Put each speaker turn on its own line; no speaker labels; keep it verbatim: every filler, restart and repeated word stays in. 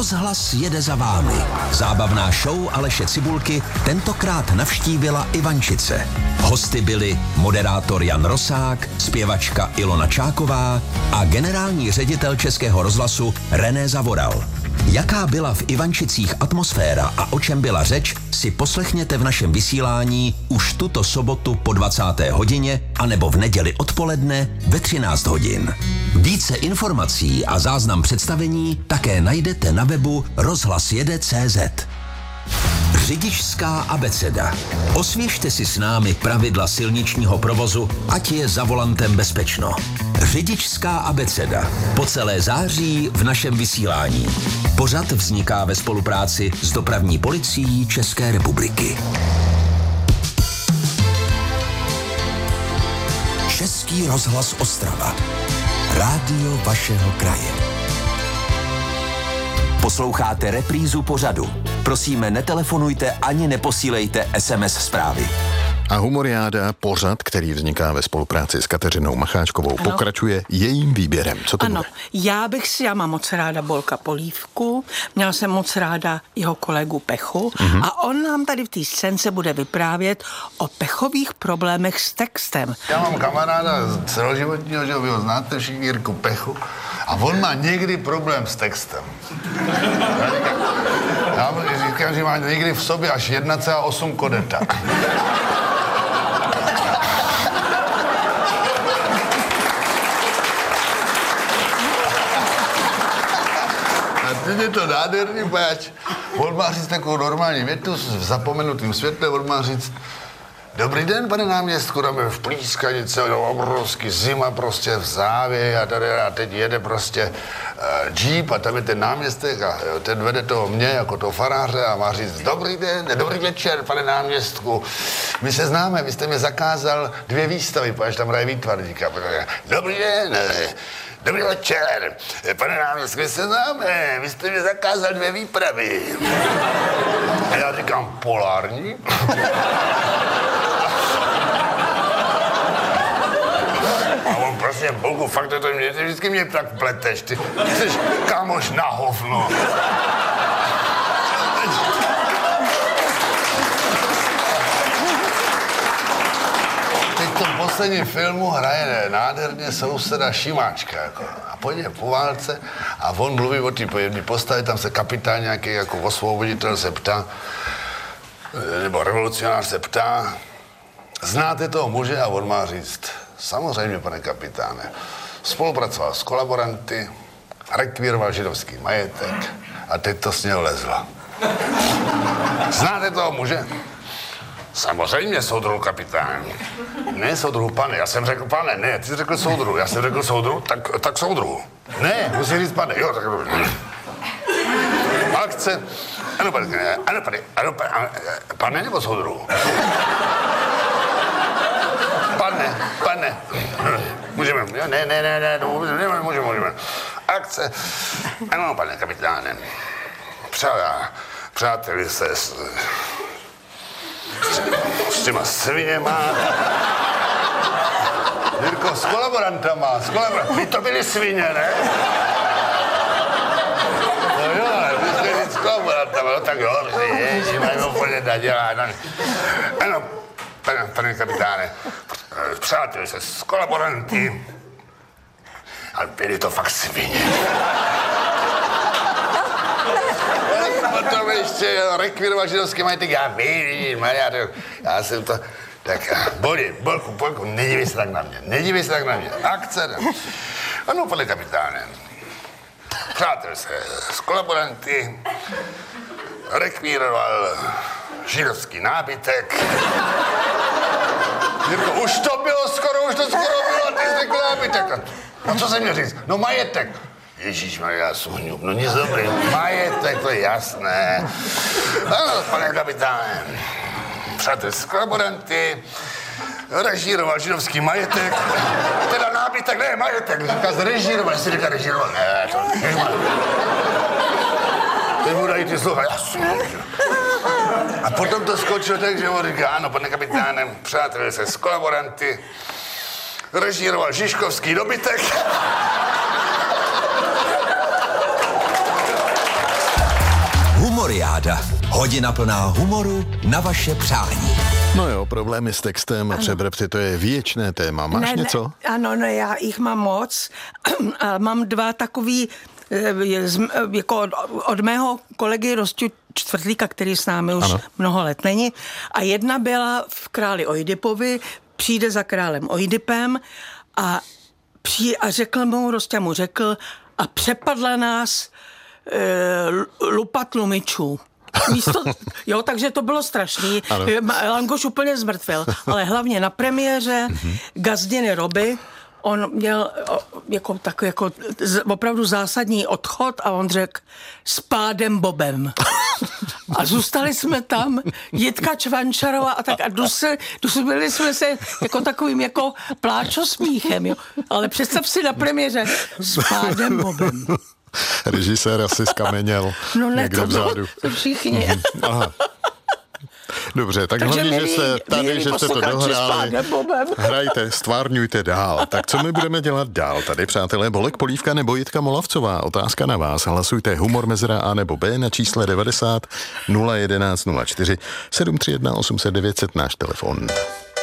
Rozhlas jede za vámi. Zábavná show Aleše Cibulky tentokrát navštívila Ivančice. Hosty byli moderátor Jan Rosák, zpěvačka Ilona Čáková a generální ředitel Českého rozhlasu René Zavoral. Jaká byla v Ivančicích atmosféra a o čem byla řeč, si poslechněte v našem vysílání už tuto sobotu po dvacáté hodině anebo v neděli odpoledne ve třináct hodin. Více informací a záznam představení také najdete na webu rozhlas jede tečka cé zet. Řidičská abeceda. Osvěžte si s námi pravidla silničního provozu, ať je za volantem bezpečno. Řidičská abeceda. Po celé září v našem vysílání. Pořad vzniká ve spolupráci s Dopravní policií České republiky. Český rozhlas Ostrava. Rádio vašeho kraje. Posloucháte reprízu pořadu. Prosíme, netelefonujte ani neposílejte es em es zprávy.
A Humoriáda, pořad, který vzniká ve spolupráci s Kateřinou Macháčkovou, ano. pokračuje jejím výběrem. Co to
ano,
bude?
Já bych si, já mám moc ráda Bolka Polívku, měla jsem moc ráda jeho kolegu Pechu mm-hmm. a on nám tady v té scénce bude vyprávět o Pechových problémech s textem.
Já mám kamaráda celoživotního, že vy ho znáte všichni, Jirku Pechu, a on má někdy problém s textem. Já říkám, že má někdy v sobě až jedna celá osm kodeta. Teď je to nádherný, páč. On má říct takovou normální větu v zapomenutém světle, on má říct: dobrý den, pane náměstku, tam je v Plískanice, obrovský zima prostě v závě a tady a teď jede prostě uh, džíp a tam je ten náměstek a ten vede toho mě jako toho faráře a má říct: dobrý den, dobrý večer, pane náměstku, my se známe, vy jste mě zakázal dvě výstavy, páč tam hraje výtvarníka. Dobrý den, dobrý večer, pane náměstku, my se známe, vy jste mě zakázal dvě výpravy. A já říkám: polární? A on prostě, Bohu, fakt to mě, ty vždycky mě tak pleteš, ty, ty jsi kámoš na hovno. Teď v tom posledním filmu hraje nádherně souseda Šimáčka, jako, a pojde po válce a on mluví o té postavě, tam se kapitán nějaký jako osvoboditel se ptá, nebo revolucionář se ptá: znáte toho muže? A on má říct: samozřejmě, pane kapitáne. Spolupracoval s kolaboranty, rekvíroval židovský majetek a teď to s něho lezlo. Znáte toho muže? Samozřejmě, soudruhu kapitán. Ne, soudruhu, pane, já jsem řekl pane, ne, ty jsi řekl soudruhu, já jsem řekl soudruhu, tak, tak soudruhu. Ne, musí říct pane, jo, tak... Akce, ano, pane, ano, pane, ano, pane, pane nebo soudruhu? Pane, pane, můžeme, ne, ne, ne, ne, můžeme, můžeme, můžeme. Akce, ano, pane kapitáne, přátelé, přáteli se s, s, s těma sviněma, Jirko, s kolaborantama, s kolaborantama, vy to byli svině, ne? No jo, vy jste říct s kolaborantama, no tak jo, ježi, mají úplně nadělat. Ano, pane, pane kapitáne, přáteli se s kolaboranty, ale byli to fakt svině. Potom ještě rekvírovat židovský majetek, já vím, já, já jsem to, tak boli, bolku, bolku, nedívej se tak na mě, nedívej se tak na mě, akce, ano, pane kapitáne, přáteli se s kolaboranty, rekvíroval židovský nábytek. Jirko, už to bylo skoro, už to skoro bylo, a ty jsi řekl nábytek. No co jsem měl říct? No majetek. Ježíšmarja, suhňup, no nic dobrý. Majetek, to je jasné. Ano, pane kapitáne, přátel s kolaboranty, režíroval židovský majetek, teda nábytek, ne, majetek. Říká, zrežíroval, jsi říká, režíroval, ne, to nežmar. Teď mu dají ty slova, jasně. A potom to skočilo tak, že on říká: ano, pane kapitáne, přátelé se s kolaboranty, režíroval žižkovský dobytek.
Humoriáda. Hodina plná humoru na vaše přání.
No jo, problémy s textem a přebrepty, to je věčné téma. Máš
ne,
něco?
Ne, ano, ne, já jich mám moc. A mám dva takový, jako od, od mého kolegy Rosťu Čtvrtlíka, který s námi už ano. mnoho let není. A jedna byla v Králi Oidipovi, přijde za králem Oidipem a, přijde, a řekl mu, Rosťa mu řekl, a přepadla nás e, lupa tlumičů. Místo, jo, takže to bylo strašný. Ano. Langoš úplně zmrtvil, ale hlavně na premiéře Gazdiny Roby on měl jako, tak, jako opravdu zásadní odchod a on řekl s pádem Bobem. A zůstali jsme tam, Jitka Čvančarová a tak a dusili, dusili jsme se jako takovým jako pláčosmíchem, jo. Ale představ si na premiéře s pádem Bobem.
Režisér asi skameněl no ne, někde
to
vzadu.
To všichni.
Aha. Dobře, tak
Takže
hlavně,
milí,
že jste tady,
milí
že jste to dohráli. Hrajte, stvárňujte dál. Tak co my budeme dělat dál tady, přátelé? Bolek Polívka nebo Jitka Molavcová? Otázka na vás. Hlasujte humor mezera A nebo B na čísle devadesát nula jedenáct nula čtyři sedm tři jedna osm set devět set náš telefon.